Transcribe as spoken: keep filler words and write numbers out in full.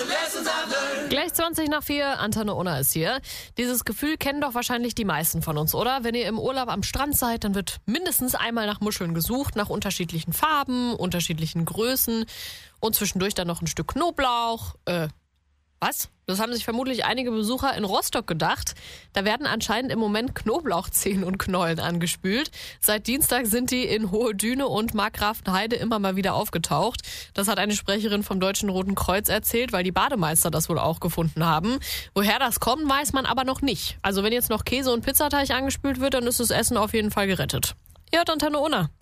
Gleich zwanzig nach vier, Antenne Unna ist hier. Dieses Gefühl kennen doch wahrscheinlich die meisten von uns, oder? Wenn ihr im Urlaub am Strand seid, dann wird mindestens einmal nach Muscheln gesucht, nach unterschiedlichen Farben, unterschiedlichen Größen und zwischendurch dann noch ein Stück Knoblauch. Äh, was? Das haben sich vermutlich einige Besucher in Rostock gedacht. Da werden anscheinend im Moment Knoblauchzehen und Knollen angespült. Seit Dienstag sind die in Hohe Düne und Markgrafenheide immer mal wieder aufgetaucht. Das hat eine Sprecherin vom Deutschen Roten Kreuz erzählt, weil die Bademeister das wohl auch gefunden haben. Woher das kommt, weiß man aber noch nicht. Also wenn jetzt noch Käse und Pizzateig angespült wird, dann ist das Essen auf jeden Fall gerettet. Ihr hört Antenne Unna.